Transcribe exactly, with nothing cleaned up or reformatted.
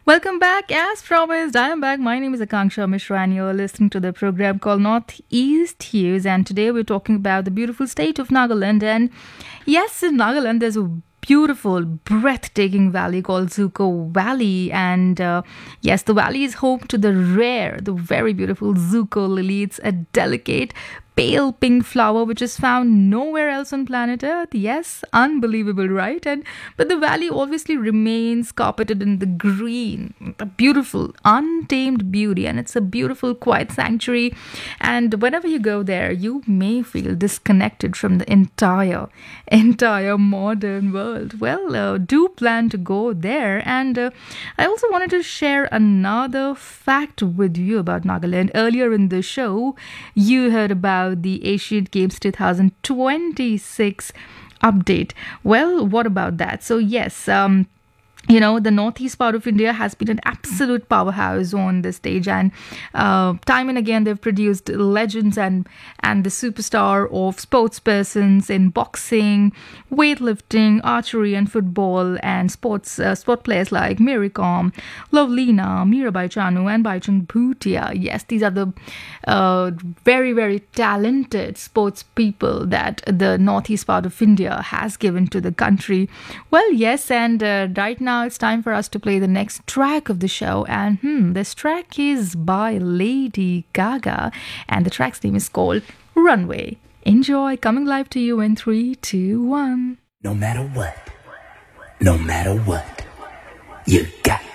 Welcome back. As promised, I am back. My name is Akanksha Mishra, and you're listening to the program called Northeast Hues. And today we're talking about the beautiful state of Nagaland. And yes, in Nagaland, there's a beautiful, breathtaking valley called Zuko Valley. And uh, yes, the valley is home to the rare, the very beautiful Zuko lily. It's a delicate, pale pink flower which is found nowhere else on planet Earth. Yes, unbelievable, right? And but the valley obviously remains carpeted in the green, the beautiful, untamed beauty, and it's a beautiful, quiet sanctuary. And whenever you go there, you may feel disconnected from the entire, entire modern world. Well, uh, do plan to go there. And uh, I also wanted to share another fact with you about Nagaland. Earlier in the show, you heard about the Asian Games twenty twenty-six update. Well, what about that? So yes, um you know, the northeast part of India has been an absolute powerhouse on the stage, and uh, time and again they've produced legends and and the superstar of sports persons in boxing, weightlifting, archery, and football, and sports uh, sport players like Mary Kom, Lovlina, Mirabai Chanu, and Baichung Bhutia. Yes, these are the uh, very very talented sports people that the northeast part of India has given to the country. Well, yes, and uh, right now it's time for us to play the next track of the show. And hmm, this track is by Lady Gaga, and the track's name is called Runway. Enjoy, coming live to you in three, two, one. No matter what, no matter what, you got